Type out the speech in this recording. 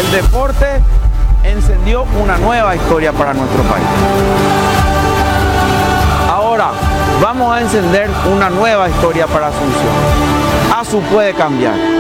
el deporte encendió una nueva historia para nuestro país. Ahora vamos a encender una nueva historia para Asunción. ASU puede cambiar.